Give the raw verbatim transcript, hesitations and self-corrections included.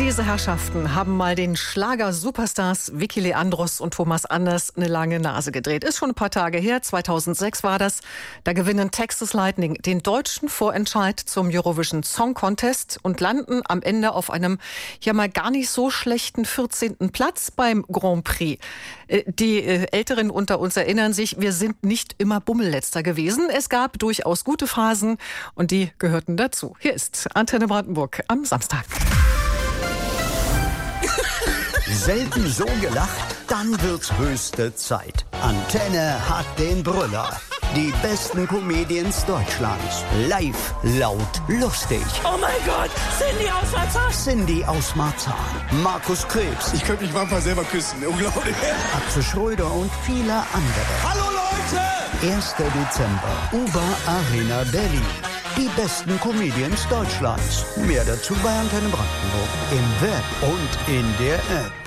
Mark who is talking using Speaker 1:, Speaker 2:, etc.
Speaker 1: diese Herrschaften haben mal den Schlager-Superstars Vicky Leandros und Thomas Anders eine lange Nase gedreht. Ist schon ein paar Tage her, zweitausendsechs war das. Da gewinnen Texas Lightning den deutschen Vorentscheid zum Eurovision Song Contest und landen am Ende auf einem ja mal gar nicht so schlechten vierzehnten Platz beim Grand Prix. Die Älteren unter uns erinnern sich, wir sind nicht immer Bummelletzter gewesen. Es gab durchaus gute Phasen und die gehörten dazu. Hier ist Antenne Brandenburg am Samstag.
Speaker 2: Selten so gelacht, dann wird's höchste Zeit. Antenne hat den Brüller. Die besten Comedians Deutschlands. Live, laut, lustig.
Speaker 3: Oh mein Gott, Cindy aus Marzahn.
Speaker 2: Cindy aus Marzahn. Markus Krebs.
Speaker 4: Ich könnte mich manchmal selber küssen. Unglaublich.
Speaker 2: Axel Schröder und viele andere.
Speaker 4: Hallo Leute!
Speaker 2: erster Dezember. Uber Arena Berlin. Die besten Comedians Deutschlands. Mehr dazu bei Antenne Brandenburg. Im Web und in der App.